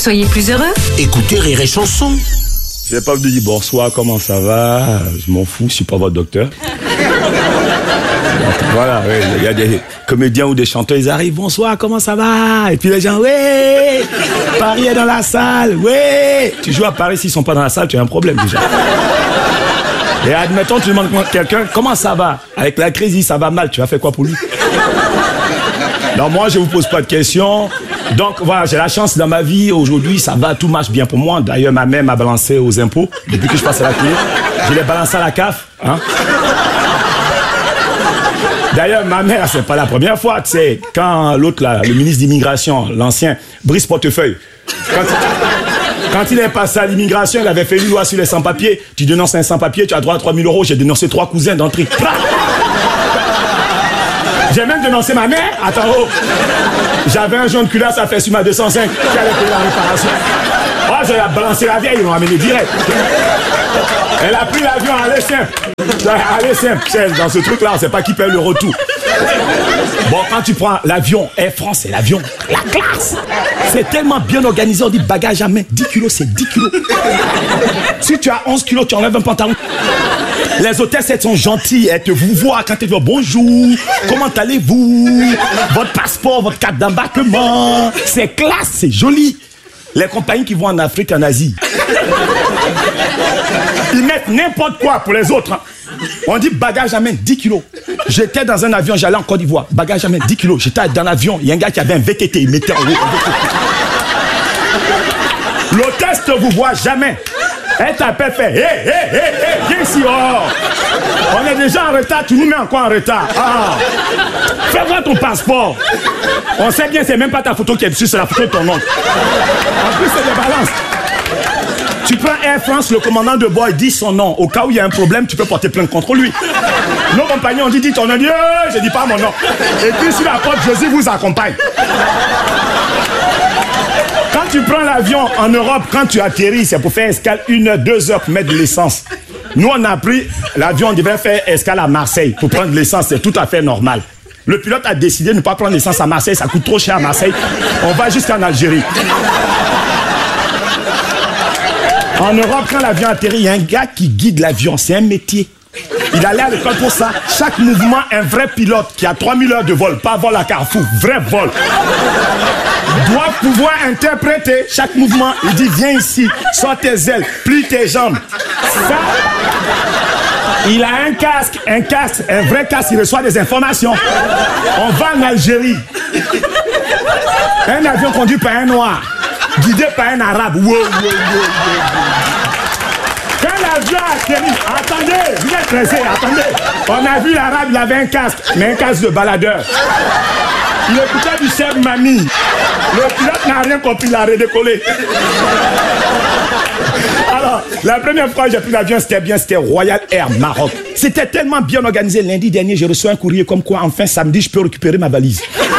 Soyez plus heureux. Écoutez Rire et Chanson. Je n'ai pas venu dire bonsoir, comment ça va? Je m'en fous, je suis pas votre docteur. Voilà, oui, il y a des comédiens ou des chanteurs, ils arrivent, bonsoir, comment ça va? Et puis les gens, ouais, Paris est dans la salle, ouais. Tu joues à Paris, s'ils sont pas dans la salle, tu as un problème déjà. Et admettons, tu demandes à quelqu'un, comment ça va? Avec la crise, ça va mal, tu as fait quoi pour lui? Non, moi, je vous pose pas de questions. Donc, voilà, j'ai la chance dans ma vie. Aujourd'hui, ça va, tout marche bien pour moi. D'ailleurs, ma mère m'a balancé aux impôts. Depuis que je passe à la télé, je l'ai balancé à la CAF. Hein? D'ailleurs, ma mère, c'est pas la première fois. Tu sais, quand l'autre, là, le ministre d'immigration, l'ancien, Brice Portefeuille, quand il est passé à l'immigration, il avait fait une loi sur les sans-papiers. Tu dénonces un sans-papier, tu as droit à 3 000 €. J'ai dénoncé 3 cousins d'entrée. J'ai même dénoncé ma mère. Attends, oh. J'avais un jaune culasse à faire sur ma 205 qui allait payer la réparation. Oh, j'ai balancé la vieille, ils l'ont amené direct. Elle a pris l'avion à aller simple. Allez simple. Dans ce truc-là, on ne sait pas qui paye le retour. Bon, quand tu prends l'avion, Air France, c'est l'avion, la classe. C'est tellement bien organisé, on dit bagage à main. 10 kilos, c'est 10 kilos. Si tu as 11 kilos, tu enlèves un pantalon. Les hôtesses, elles sont gentilles, elles te vous voient quand elles disent bonjour, comment allez-vous, votre passeport, votre carte d'embarquement. C'est classe, c'est joli. Les compagnies qui vont en Afrique, en Asie, ils mettent n'importe quoi pour les autres. Hein. On dit bagage à main, 10 kilos. J'étais dans un avion, j'allais en Côte d'Ivoire. Bagage à main, 10 kilos. J'étais dans l'avion, il y a un gars qui avait un VTT, il mettait en haut. L'hôtesse ne vous voit jamais. Elle t'appelle, fait hé, viens ici, oh. On est déjà en retard, tu nous mets encore en retard. Ah. Fais voir ton passeport. On sait bien, c'est même pas ta photo qui est dessus, c'est la photo de ton oncle. En plus, c'est des balances. Tu prends Air France, le commandant de bord dit son nom. Au cas où il y a un problème, tu peux porter plainte contre lui. Nos compagnons ont dit ton nom. Je dis pas mon nom. Et puis sur la porte, Jésus vous accompagne. Quand tu prends l'avion en Europe, quand tu atterris, c'est pour faire escale 1-2 heures pour mettre de l'essence. Nous, on a pris l'avion, on devait faire escale à Marseille pour prendre de l'essence, c'est tout à fait normal. Le pilote a décidé de ne pas prendre l'essence à Marseille, ça coûte trop cher à Marseille. On va jusqu'en Algérie. En Europe, quand l'avion atterrit, il y a un gars qui guide l'avion, c'est un métier. Il allait à l'école pour ça. Chaque mouvement, un vrai pilote qui a 3000 heures de vol, pas vol à Carrefour, vrai vol, doit pouvoir interpréter chaque mouvement. Il dit, viens ici, sors tes ailes, plie tes jambes. Ça, il a un casque, un vrai casque, il reçoit des informations. On va en Algérie. Un avion conduit par un noir, guidé par un arabe. Wow. Quand l'avion a atterri, attendez, vous êtes pressés, attendez. On a vu l'arabe, il avait un casque, mais un casque de baladeur. Il écoutait du chef Mami. Le pilote n'a rien compris, il a redécollé. Alors, la première fois que j'ai pris l'avion, c'était Royal Air Maroc. C'était tellement bien organisé. Lundi dernier, j'ai reçu un courrier comme quoi, enfin, samedi, je peux récupérer ma valise.